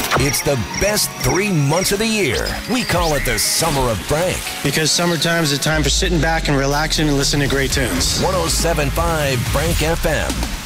It's the best 3 months of the year. We call it the Summer of Frank. Because summertime is a time for sitting back and relaxing and listening to great tunes. 107.5 Frank FM.